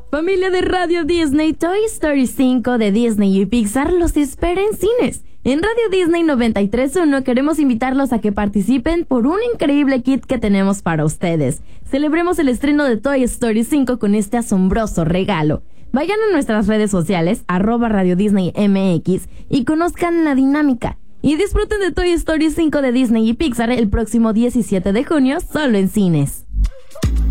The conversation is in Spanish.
Familia de Radio Disney, Toy Story 5 de Disney y Pixar los espera en cines. En Radio Disney 93.1 queremos invitarlos a que participen por un increíble kit que tenemos para ustedes. Celebremos el estreno de Toy Story 5 con este asombroso regalo. Vayan a nuestras redes sociales, @Radio Disney MX, y conozcan la dinámica. Y disfruten de Toy Story 5 de Disney y Pixar el próximo 17 de junio, solo en cines.